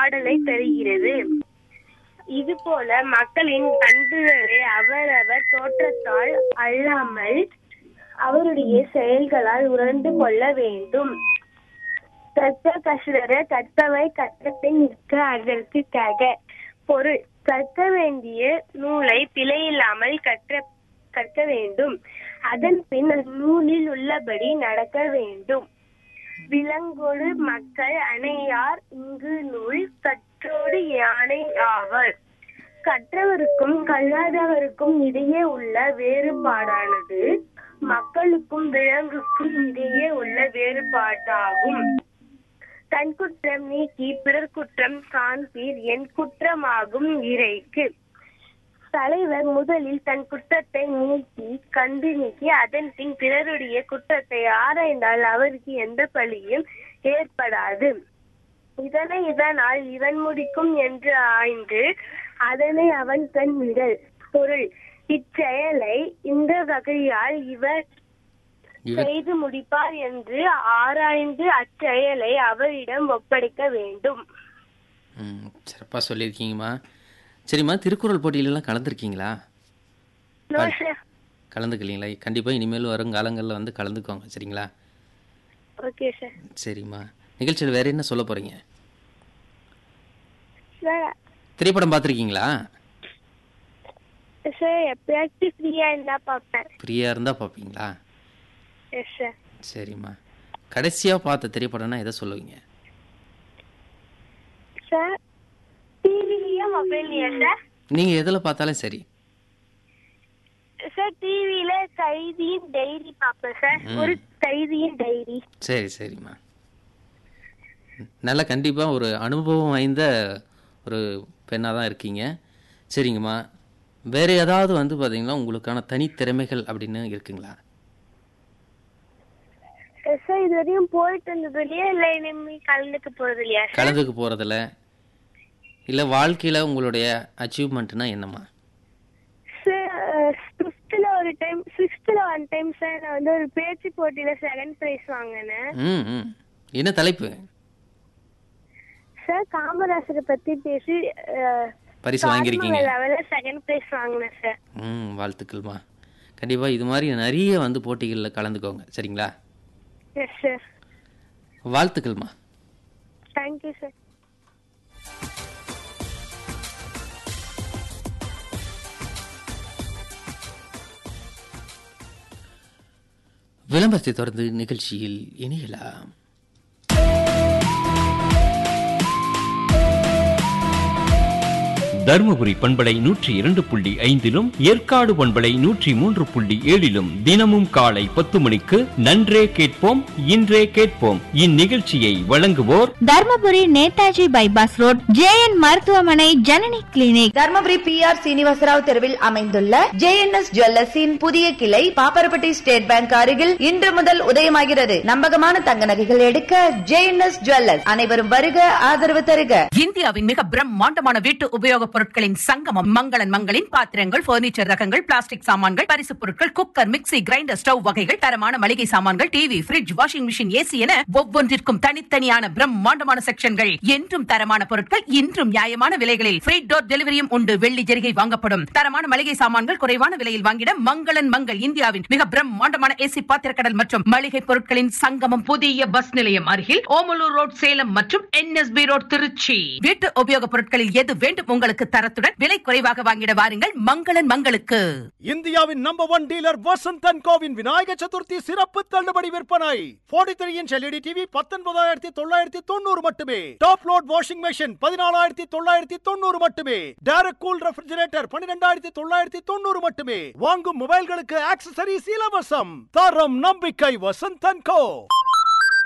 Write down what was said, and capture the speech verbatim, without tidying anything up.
பாடலை தருகிறது. இது போல மக்களின் பண்புகளை அவரவர் தோற்றத்தால் அல்லாமல் அவருடைய செயல்களால் உணர்ந்து கொள்ள வேண்டும். கற்க கசடர கற்பவை கற்றத்தை நிற்க அதற்கு கக. பொருள்: கற்க வேண்டிய நூலை பிழையில்லாமல் கற்ற கற்க வேண்டும். அதன் பின் நூலில் உள்ளபடி நடக்க வேண்டும். விலங்கோடு மக்கள் அணையார் இங்கு நூல் கற்றோடு யானை ஆவர். கற்றவருக்கும் கல்லாதவருக்கும் இடையே உள்ள வேறுபாடானது மக்களுக்கும் விலங்குக்கும் இடையே உள்ள வேறுபாடாகும். தன் குற்றம் நீக்கி பிறர் குற்றம் காண்பீர் என் குற்றமாகும் இறைக்கு. தலைவர் முதலில் தன் குற்றத்தை நீக்கி கண்டு நீக்கி அதன் பின் பிறருடைய குற்றத்தை ஆராய்ந்தால் அவருக்கு எந்த பழியும் ஏற்படாது. இதனை இதனால் இவன் முடிக்கும் என்று ஆய்ந்து அதனை அவன் தன் விடல். பொருள்: இச்செயலை இந்த வகையால் இவர் செய்து முடிப்பார் என்று ஆராய்ந்து அச்செயலை அவரிடம் ஒப்படைக்க வேண்டும். சிறப்பா சொல்லியிருக்கீங்கம்மா. சரிம்மா, திருக்குறள் போட்டியிலலாம் கலந்துருக்கீங்களா? கலந்துக்கலீங்களா? கண்டிப்பாக இனிமேல் வரும் காலங்களில் வந்து கலந்துக்கோங்க. சரிங்களா? Okay sir. சரிம்மா, நிகழ்ச்சியில் வேற என்ன சொல்ல போறீங்க? சார், திரைப்படம் பார்த்துருக்கீங்களா? சார், எப்பயாச்சும் ஃப்ரீயா இருந்தா பார்ப்பேன். ஃப்ரீயா இருந்தா பார்ப்பீங்களா? Yes sir. சரிம்மா, கடைசியாக பார்த்த திரைப்படம்னா எதை சொல்லுவீங்க? Sir, டிவிலயா மொபைல்லையா sir? நீங்க எதில் பார்த்தாலும் சரி. சார், டிவில கைதியின் டைரி பார்ப்பேன் சார். ஒரு கைதியின் டைரி. சரி சரிம்மா, நல்லா கண்டிப்பாக ஒரு அனுபவம் வாய்ந்த ஒரு பெண்ணாக தான் இருக்கீங்க. சரிங்கம்மா, வேறு ஏதாவது வந்து பார்த்தீங்கன்னா உங்களுக்கான தனித்திறமைகள் அப்படின்னு இருக்குங்களா? சார், இது வரையும் போயிட்டு இருந்ததுலையா இல்லை இனிமேல் கலந்துக்க போறது இல்லையா? கலந்துக்க போகிறதில்ல இல்லை வாழ்க்கையில் உங்களுடைய அச்சீவ்மெண்ட்னா என்னம்மா? சார், ஃபிஃப்த்தில் ஒரு டைம் சிக்ஸ்த்தில் ஒன் டைம் சார் நான் வந்து ஒரு பேச்சு போட்டியில் செகண்ட் ப்ரைஸ் வாங்கினேன். ம் ம் என்ன தலைப்பு? சார், காமராசரை பற்றி பேசி பரிசு வாங்கியிருக்கீங்க. லெவலில் செகண்ட் ப்ரைஸ் வாங்கினேன் சார். ம் வாழ்த்துக்கள்மா. கண்டிப்பாக இது மாதிரி நிறைய வந்து போட்டிகளில் கலந்துக்கோங்க. சரிங்களா? Yes sir. வாழ்த்துக்கள்மா. Thank you sir. விளம்பரத்தை தொடர்ந்து நிகழ்ச்சியில் இணையலாம். தருமபுரி பண்பலை நூற்றி இரண்டு புள்ளி ஐந்திலும் ஏற்காடு பண்பலை நூற்றி மூன்று புள்ளி ஏழிலும் தினமும் காலை பத்து மணிக்கு நன்றே கேட்போம் இன்றே கேட்போம். இந்நிகழ்ச்சியை வழங்குவோர் Dharmapuri Netaji bypass road J N மருத்துவமனை Janani clinic. Dharmapuri B R Srinivasa Rao தெருவில் அமைந்துள்ள ஜே என் எஸ் ஜுவல்லர்ஸின் புதிய கிளை பாப்பரப்பட்டி ஸ்டேட் பேங்க் அருகில் இன்று முதல் உதயமாகிறது. நம்பகமான தங்க நகைகள் எடுக்க ஜே என் எஸ் ஜுவல்லர்ஸ். அனைவரும் வருக, ஆதரவு தருக. இந்தியாவின் மிக பிரம்மாண்டமான வீட்டு உபயோக பொருட்களின் சங்கமம் மங்களன் மங்களின் பாத்திரங்கள், பர்னிச்சர் ரகங்கள், பிளாஸ்டிக் சாமான்கள், பரிசு பொருட்கள், குக்கர், மிக்ஸி, கிரைண்டர், ஸ்டவ் வகைகள், தரமான மளிகை சாமான்கள், TV, fridge, washing machine, AC என ஒவ்வொன்றிற்கும் தனித்தனியான பிரம்மாண்டமான செக்ஷன்கள். என்றும் தரமான பொருட்கள், இன்றும் நியாயமான விலைகளில் ஃப்ரீ டோர் டெலிவரியும் உண்டு. வெள்ளி ஜெரிகை வாங்கப்படும். தரமான மளிகை சாமான்கள் குறைவான விலையில் வாங்கிட மங்களன் மங்கள். இந்தியாவின் மிக பிரம்மாண்டமான ஏசி பாத்திரக்கடல் மற்றும் மளிகை பொருட்களின் சங்கமம். புதிய பஸ் நிலையம் அருகில் ஓமலூர் ரோட் சேலம் மற்றும் N S B road Trichy. வீட்டு உபயோக பொருட்களில் எது வேண்டும் உங்களுக்கு தரத்துடன் விலை குறைவாக வாங்கிட வாருங்கள் மங்களன் மங்களுக்கு. இந்தியாவின் number one dealer Vasanthan CoWIN Vinayaka Chaturthi சிறப்பு தள்ளுபடி விற்பனை. நாற்பத்தி மூன்று இன்ச் எல்இடி டிவி பத்தொன்பதாயிரத்தி தொள்ளாயிரத்தி தொண்ணூறு மட்டுமே. டாப் லோட் வாஷிங் மெஷின் பதினாலாயிரத்தி தொள்ளாயிரத்தி தொண்ணூறு மட்டுமே. டைரக்ட் கூல் ரெஃப்ரிஜரேட்டர் பன்னிரெண்டாயிரத்தி தொள்ளாயிரத்தி தொண்ணூறு மட்டுமே. வாங்கும் மொபைல்களுக்கு ஆக்சசரிஸ் இலவசம். தரம் நம்பிக்கை வசந்தன் கோ.